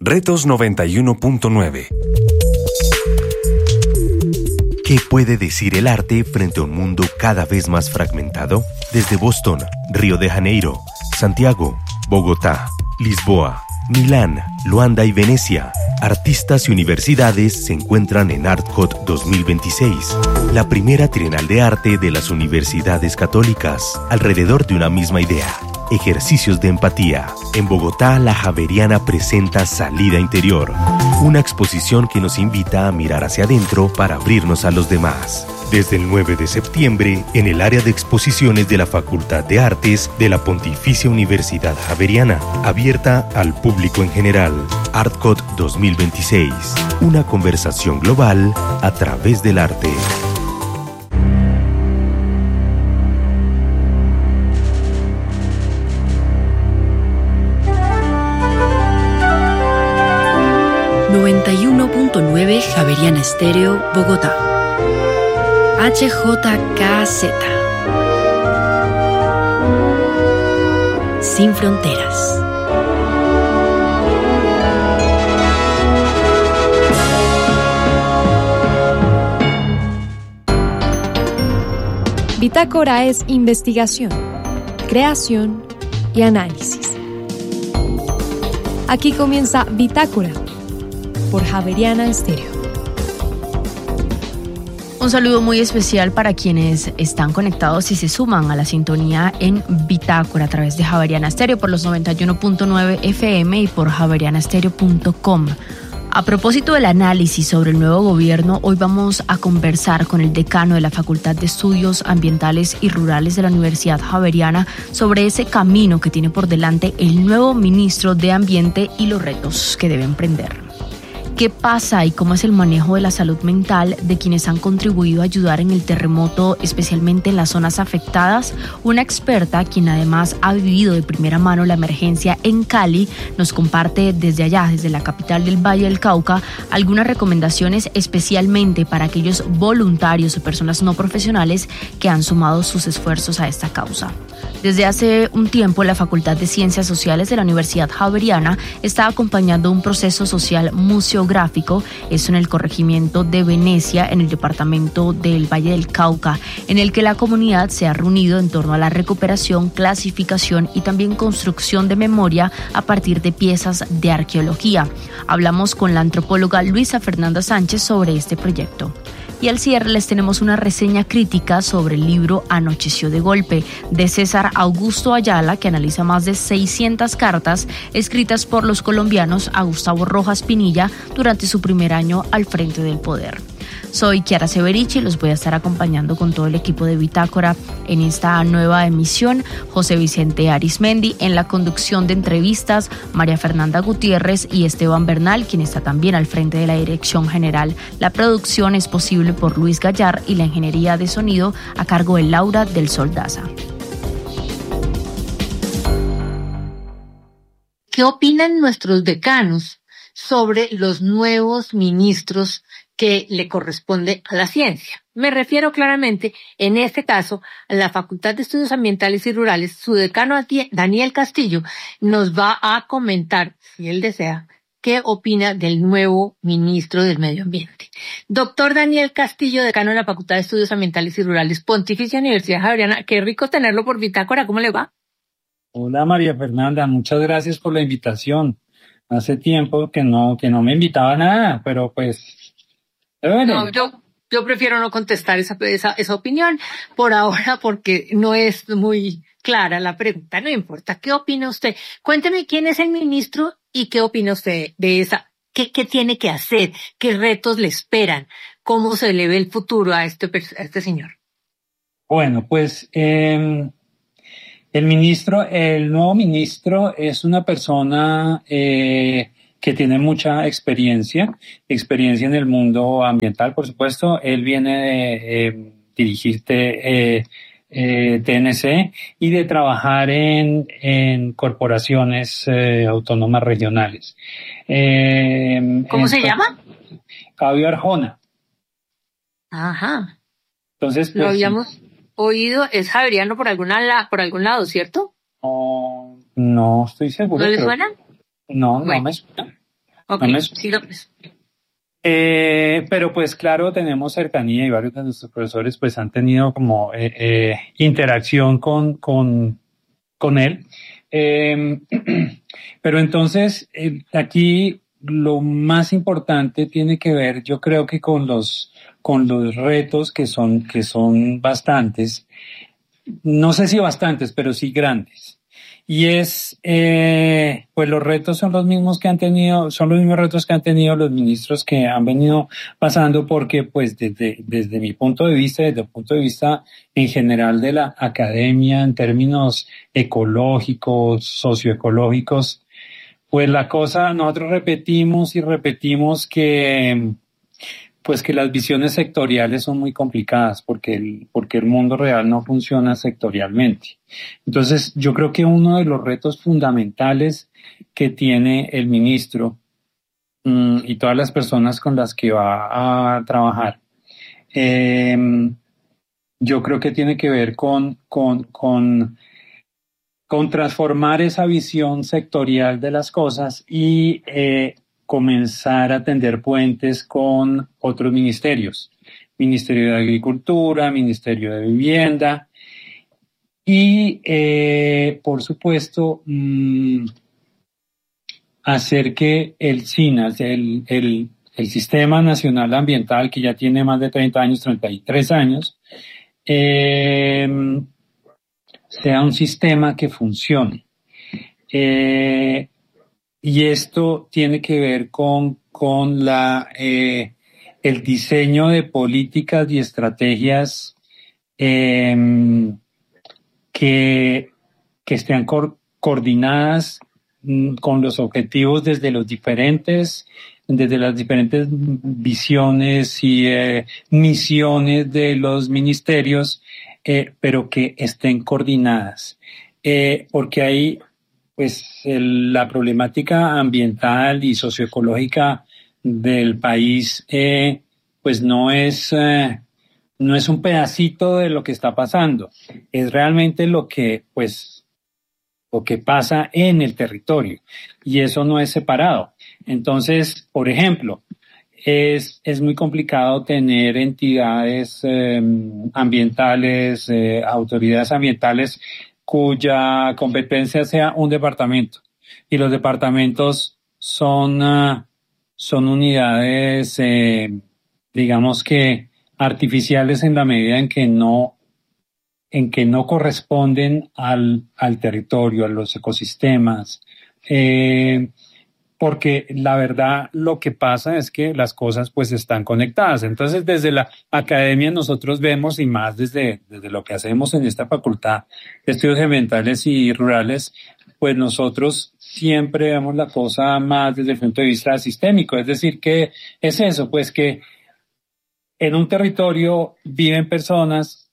Retos 91.9. ¿Qué puede decir el arte frente a un mundo cada vez más fragmentado? Desde Boston, Río de Janeiro, Santiago, Bogotá, Lisboa, Milán, Luanda y Venecia, artistas y universidades se encuentran en ArtCode 2026, la primera trienal de arte de las universidades católicas, alrededor de una misma idea: ejercicios de empatía. En Bogotá, la Javeriana presenta Salida Interior, una exposición que nos invita a mirar hacia adentro para abrirnos a los demás. Desde el 9 de septiembre, en el área de exposiciones de la Facultad de Artes de la Pontificia Universidad Javeriana, abierta al público en general. ArtCode 2026, una conversación global a través del arte. Javeriana Estéreo, Bogotá. HJKZ. Sin fronteras. Bitácora es investigación, creación y análisis. Aquí comienza Bitácora por Javeriana Estéreo. Un saludo muy especial para quienes están conectados y se suman a la sintonía en Bitácora a través de Javeriana Estéreo por los 91.9 FM y por javerianastereo.com. A propósito del análisis sobre el nuevo gobierno, hoy vamos a conversar con el decano de la Facultad de Estudios Ambientales y Rurales de la Universidad Javeriana sobre ese camino que tiene por delante el nuevo ministro de Ambiente y los retos que debe emprender. ¿Qué pasa y cómo es el manejo de la salud mental de quienes han contribuido a ayudar en el terremoto, especialmente en las zonas afectadas? Una experta, quien además ha vivido de primera mano la emergencia en Cali, nos comparte desde allá, desde la capital del Valle del Cauca, algunas recomendaciones especialmente para aquellos voluntarios o personas no profesionales que han sumado sus esfuerzos a esta causa. Desde hace un tiempo, la Facultad de Ciencias Sociales de la Universidad Javeriana está acompañando un proceso social museográfico, eso en el corregimiento de Venecia, en el departamento del Valle del Cauca, en el que la comunidad se ha reunido en torno a la recuperación, clasificación y también construcción de memoria a partir de piezas de arqueología. Hablamos con la antropóloga Luisa Fernanda Sánchez sobre este proyecto. Y al cierre les tenemos una reseña crítica sobre el libro Anocheció de golpe, de César Augusto Ayala, que analiza más de 600 cartas escritas por los colombianos a Gustavo Rojas Pinilla durante su primer año al frente del poder. Soy Kiara Severichi y los voy a estar acompañando con todo el equipo de Bitácora en esta nueva emisión. José Vicente Arismendi en la conducción de entrevistas, María Fernanda Gutiérrez y Esteban Bernal, quien está también al frente de la dirección general. La producción es posible por Luis Gallar y la ingeniería de sonido a cargo de Laura del Sol Daza. ¿Qué opinan nuestros decanos sobre los nuevos ministros que le corresponde a la ciencia? Me refiero claramente, en este caso, a la Facultad de Estudios Ambientales y Rurales. Su decano Daniel Castillo nos va a comentar, si él desea, qué opina del nuevo ministro del Medio Ambiente. Doctor Daniel Castillo, decano de la Facultad de Estudios Ambientales y Rurales, Pontificia Universidad Javeriana. Qué rico tenerlo por Bitácora. ¿Cómo le va? Hola María Fernanda, muchas gracias por la invitación. Hace tiempo que no me invitaba a nada, pero pues... Bueno. No, yo prefiero no contestar esa opinión por ahora porque no es muy clara la pregunta. No importa. ¿Qué opina usted? Cuénteme quién es el ministro y qué opina usted de esa. ¿Qué tiene que hacer? ¿Qué retos le esperan? ¿Cómo se le ve el futuro a este señor? Bueno, pues el nuevo ministro es una persona que tiene mucha experiencia en el mundo ambiental, por supuesto. Él viene de dirigir TNC y de trabajar en corporaciones autónomas regionales. ¿Cómo se llama? Fabio Arjona. Ajá. Entonces, pues, lo habíamos oído. Es javeriano por algún lado, ¿cierto? No estoy seguro. ¿No le suena? No bueno. me suena. Ok, sí, pues. Pero pues claro, tenemos cercanía y varios de nuestros profesores pues han tenido como interacción con él. Pero entonces aquí lo más importante tiene que ver, yo creo que con los retos que son bastantes, no sé si bastantes, pero sí grandes. Y pues los retos son los mismos retos que han tenido los ministros que han venido pasando, porque pues desde mi punto de vista, desde el punto de vista en general de la academia, en términos ecológicos, socioecológicos, pues nosotros repetimos y repetimos que las visiones sectoriales son muy complicadas porque el mundo real no funciona sectorialmente. Entonces, yo creo que uno de los retos fundamentales que tiene el ministro y todas las personas con las que va a trabajar, yo creo que tiene que ver con transformar esa visión sectorial de las cosas y comenzar a tender puentes con otros ministerios, Ministerio de Agricultura, Ministerio de Vivienda y, por supuesto, hacer que el SINA, el Sistema Nacional Ambiental, que ya tiene más de 30 años, 33 años, sea un sistema que funcione. Y esto tiene que ver con el diseño de políticas y estrategias que estén coordinadas con los objetivos desde las diferentes visiones y misiones de los ministerios, pero que estén coordinadas. Porque hay pues la problemática ambiental y socioecológica del país pues no es un pedacito de lo que está pasando, es realmente lo que pasa en el territorio, y eso no es separado. Entonces, por ejemplo, es muy complicado tener entidades ambientales, autoridades ambientales cuya competencia sea un departamento, y los departamentos son unidades, digamos que artificiales, en la medida en que no corresponden al territorio, a los ecosistemas, porque la verdad lo que pasa es que las cosas pues están conectadas. Entonces, desde la academia nosotros vemos, y más desde lo que hacemos en esta Facultad de Estudios Ambientales y Rurales, pues nosotros siempre vemos la cosa más desde el punto de vista sistémico. Es decir, que es eso, pues que en un territorio viven personas,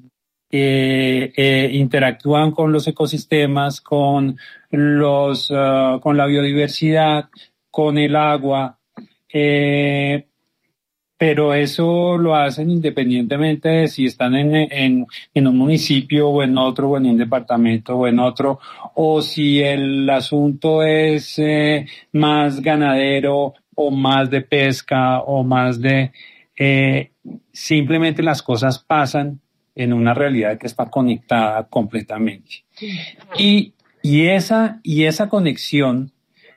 interactúan con los ecosistemas, con la biodiversidad, con el agua, pero eso lo hacen independientemente de si están en un municipio o en otro, o en un departamento o en otro, o si el asunto es más ganadero o más de pesca o más de simplemente las cosas pasan en una realidad que está conectada completamente. Y esa conexión,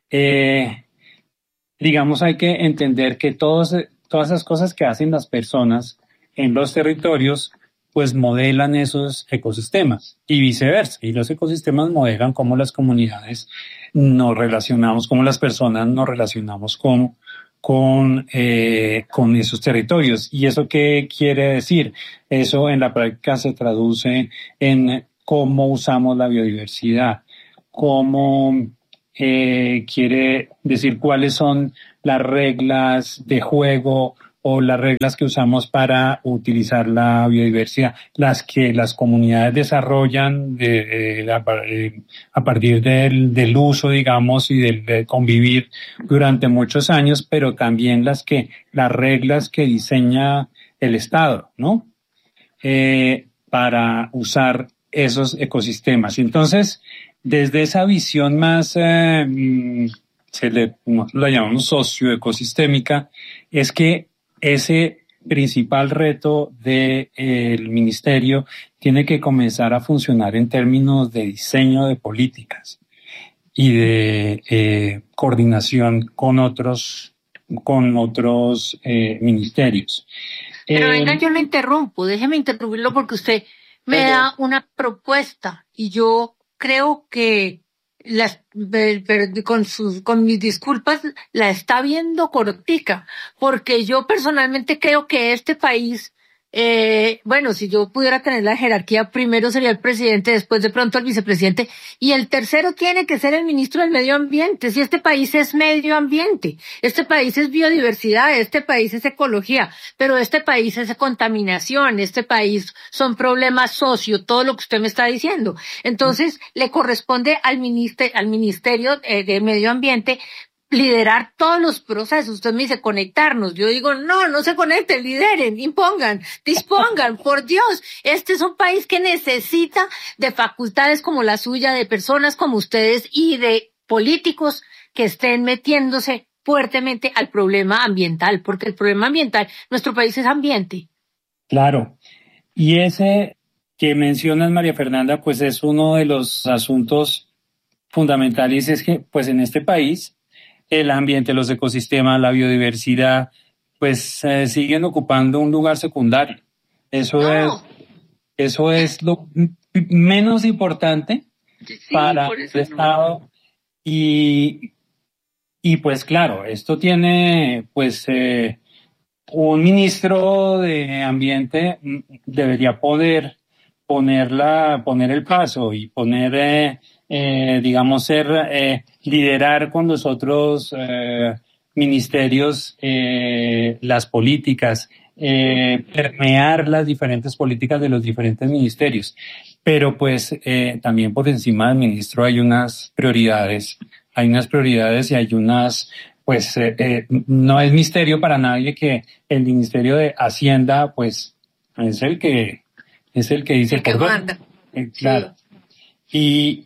digamos, hay que entender que todas esas cosas que hacen las personas en los territorios, pues modelan esos ecosistemas y viceversa. Y los ecosistemas modelan cómo las comunidades nos relacionamos, cómo las personas nos relacionamos con esos territorios. ¿Y eso qué quiere decir? Eso en la práctica se traduce en cómo usamos la biodiversidad, cómo quiere decir cuáles son las reglas de juego o las reglas que usamos para utilizar la biodiversidad, las que las comunidades desarrollan a partir del uso, digamos, y del convivir durante muchos años, pero también las reglas que diseña el Estado, ¿no? Para usar esos ecosistemas. Entonces, desde esa visión más la llamamos socioecosistémica, es que ese principal reto del ministerio tiene que comenzar a funcionar en términos de diseño de políticas y de coordinación con otros ministerios. Pero venga, yo le interrumpo, déjeme interrumpirlo porque usted me da una propuesta y yo creo que con mis disculpas la está viendo cortica, porque yo personalmente creo que este país, bueno, si yo pudiera tener la jerarquía, primero sería el presidente, después de pronto el vicepresidente, y el tercero tiene que ser el ministro del medio ambiente. Si este país es medio ambiente, este país es biodiversidad, este país es ecología, pero este país es contaminación, este país son problemas todo lo que usted me está diciendo. Entonces, le corresponde al ministerio de medio ambiente liderar todos los procesos. Usted me dice conectarnos. Yo digo, no se conecten, lideren, impongan, dispongan. Por Dios, este es un país que necesita de facultades como la suya, de personas como ustedes y de políticos que estén metiéndose fuertemente al problema ambiental, porque el problema ambiental, nuestro país es ambiente. Claro. Y ese que mencionas, María Fernanda, pues es uno de los asuntos fundamentales, es que pues en este país el ambiente, los ecosistemas, la biodiversidad, pues siguen ocupando un lugar secundario. Eso es lo menos importante para el Estado. Y pues claro, esto tiene pues un ministro de ambiente debería poder poner el paso y poner digamos liderar con los otros ministerios las políticas, permear las diferentes políticas de los diferentes ministerios. Pero pues también por encima del ministro hay unas prioridades y hay unas, pues no es misterio para nadie que el Ministerio de Hacienda pues es el que dice el que manda. Claro. Sí.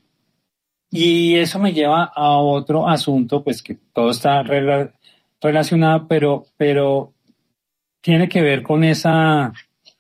Y eso me lleva a otro asunto, pues que todo está relacionado, pero tiene que ver con esa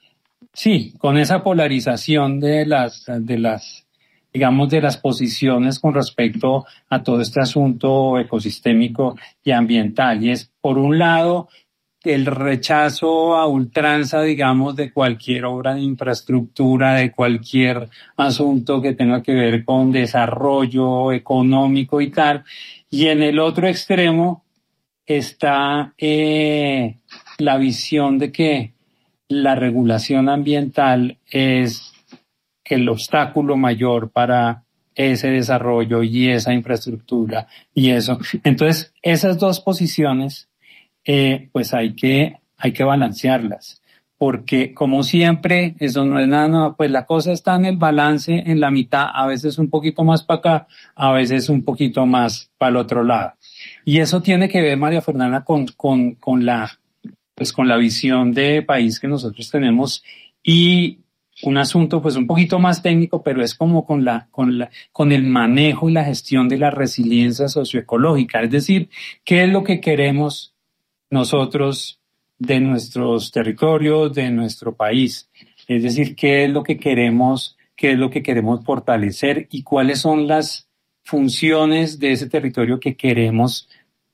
polarización de las digamos, de las posiciones con respecto a todo este asunto ecosistémico y ambiental. Y es, por un lado, el rechazo a ultranza, digamos, de cualquier obra de infraestructura, de cualquier asunto que tenga que ver con desarrollo económico y tal. Y en el otro extremo está la visión de que la regulación ambiental es el obstáculo mayor para ese desarrollo y esa infraestructura y eso. Entonces, esas dos posiciones pues hay que balancearlas, porque como siempre, eso no es nada, pues la cosa está en el balance, en la mitad, a veces un poquito más para acá, a veces un poquito más para el otro lado. Y eso tiene que ver, María Fernanda, con la visión de país que nosotros tenemos y un asunto pues un poquito más técnico, pero es como con el manejo y la gestión de la resiliencia socioecológica, es decir, ¿qué es lo que queremos nosotros de nuestros territorios, de nuestro país? Es decir, qué es lo que queremos fortalecer y cuáles son las funciones de ese territorio que queremos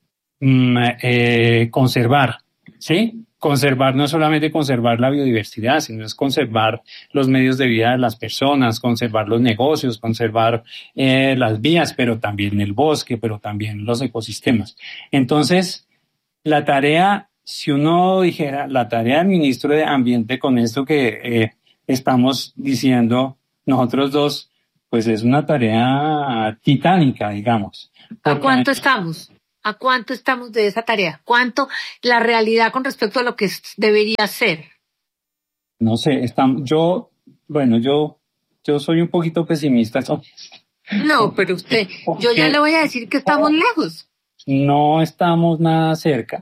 conservar, ¿sí? Conservar no es solamente conservar la biodiversidad, sino es conservar los medios de vida de las personas, conservar los negocios, conservar las vías, pero también el bosque, pero también los ecosistemas. Entonces, la tarea, si uno dijera, la tarea del ministro de Ambiente con esto que estamos diciendo nosotros dos, pues es una tarea titánica, digamos. ¿A cuánto estamos? ¿A cuánto estamos de esa tarea? ¿Cuánto la realidad con respecto a lo que debería ser? No sé, yo soy un poquito pesimista. No, pero yo ya le voy a decir que estamos lejos. No estamos nada cerca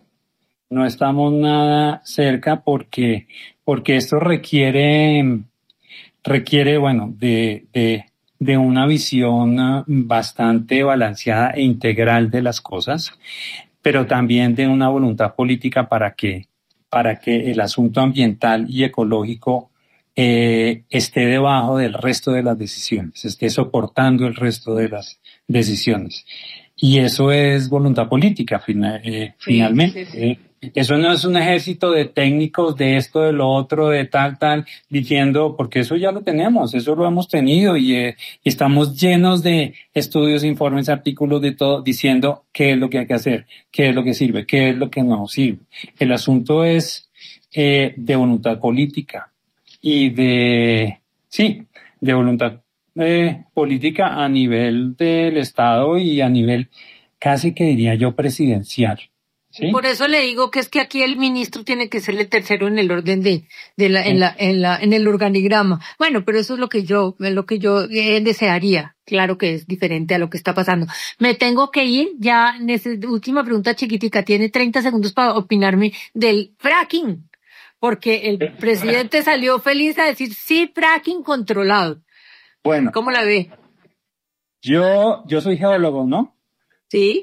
porque esto requiere, bueno, de de una visión bastante balanceada e integral de las cosas, pero también de una voluntad política para que el asunto ambiental y ecológico esté debajo del resto de las decisiones, esté soportando el resto de las decisiones. Y eso es voluntad política, finalmente. Sí. Eso no es un ejército de técnicos de esto, de lo otro, de tal, diciendo, porque eso ya lo tenemos, eso lo hemos tenido y estamos llenos de estudios, informes, artículos, de todo, diciendo qué es lo que hay que hacer, qué es lo que sirve, qué es lo que no sirve. El asunto es de voluntad política y de voluntad política a nivel del Estado y a nivel casi que diría yo presidencial. ¿Sí? Por eso le digo que es que aquí el ministro tiene que ser el tercero en el orden en el organigrama. Bueno, pero eso es lo que yo desearía. Claro que es diferente a lo que está pasando. Me tengo que ir ya. Última pregunta chiquitica. Tiene 30 segundos para opinarme del fracking. Porque el presidente salió feliz a decir sí, fracking controlado. Bueno. ¿Cómo la ve? Yo soy geólogo, ¿no? Sí.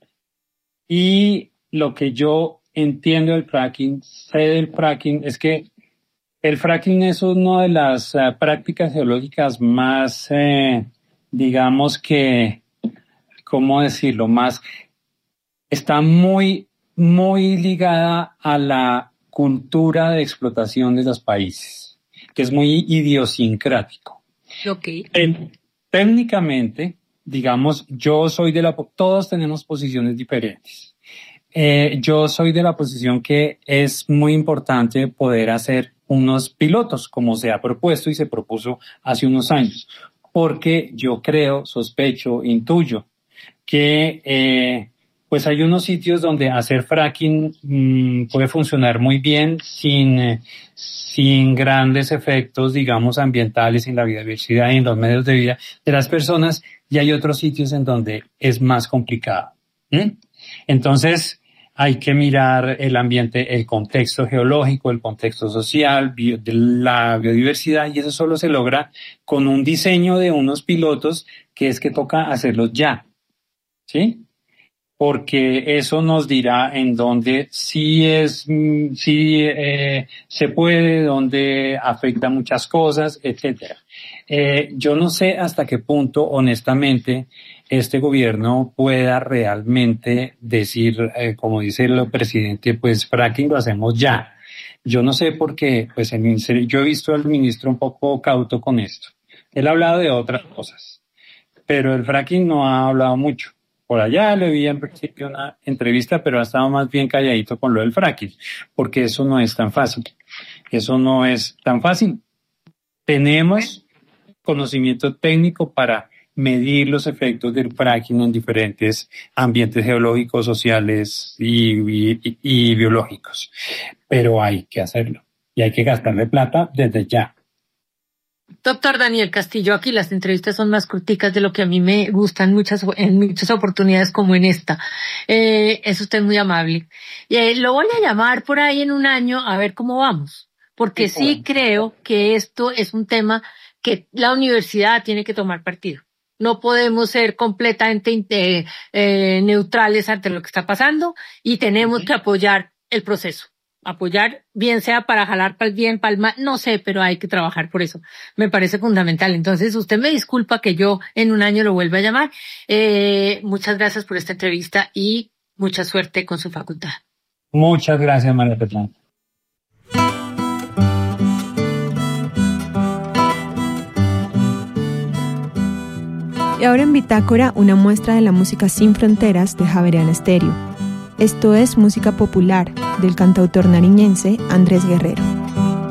Y lo que yo entiendo del fracking, sé del fracking, es que el fracking es una de las prácticas geológicas más, digamos que, ¿cómo decirlo? Está muy, muy ligada a la cultura de explotación de los países, que es muy idiosincrático. Okay. Técnicamente, digamos, todos tenemos posiciones diferentes. Yo soy de la posición que es muy importante poder hacer unos pilotos, como se ha propuesto y se propuso hace unos años, porque yo creo, sospecho, intuyo que pues hay unos sitios donde hacer fracking puede funcionar muy bien sin grandes efectos, digamos, ambientales en la biodiversidad y en los medios de vida de las personas, y hay otros sitios en donde es más complicado. Entonces, hay que mirar el ambiente, el contexto geológico, el contexto social, de la biodiversidad, y eso solo se logra con un diseño de unos pilotos que es que toca hacerlos ya, ¿sí? Porque eso nos dirá en dónde se puede, dónde afecta muchas cosas, etcétera. Yo no sé hasta qué punto, honestamente, este gobierno pueda realmente decir, como dice el presidente, pues fracking lo hacemos ya. Yo no sé por qué, pues yo he visto al ministro un poco cauto con esto. Él ha hablado de otras cosas, pero el fracking no ha hablado mucho. Por allá le vi en principio una entrevista, pero ha estado más bien calladito con lo del fracking, porque eso no es tan fácil. Eso no es tan fácil. Tenemos conocimiento técnico para medir los efectos del fracking en diferentes ambientes geológicos, sociales y biológicos. Pero hay que hacerlo y hay que gastarle plata desde ya. Doctor Daniel Castillo, aquí las entrevistas son más corticas de lo que a mí me gustan en muchas oportunidades como en esta. Es usted muy amable. Lo voy a llamar por ahí en un año a ver cómo vamos, porque sí creo que esto es un tema que la universidad tiene que tomar partido. No podemos ser completamente neutrales ante lo que está pasando y tenemos que apoyar el proceso. Apoyar, bien sea para jalar para el bien, para el mal, no sé, pero hay que trabajar por eso. Me parece fundamental. Entonces, usted me disculpa que yo en un año lo vuelva a llamar. Muchas gracias por esta entrevista y mucha suerte con su facultad. Muchas gracias, María Petrona. Y ahora en Bitácora, una muestra de la música sin fronteras de Javeriana Estéreo. Esto es música popular del cantautor nariñense Andrés Guerrero.